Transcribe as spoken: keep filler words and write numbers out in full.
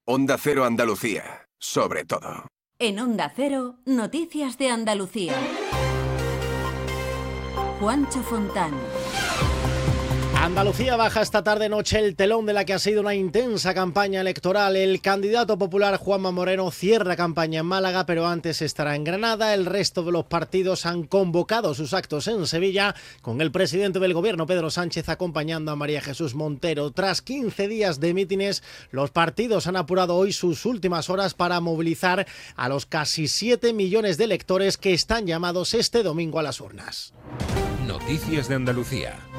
Onda Cero Andalucía, sobre todo. En Onda Cero, Noticias de Andalucía. Juancho Fontán. Andalucía baja esta tarde-noche el telón de la que ha sido una intensa campaña electoral. El candidato popular Juanma Moreno cierra campaña en Málaga, pero antes estará en Granada. El resto de los partidos han convocado sus actos en Sevilla, con el presidente del gobierno, Pedro Sánchez, acompañando a María Jesús Montero. Tras quince días de mítines, los partidos han apurado hoy sus últimas horas para movilizar a los casi siete millones de electores que están llamados este domingo a las urnas. Noticias de Andalucía.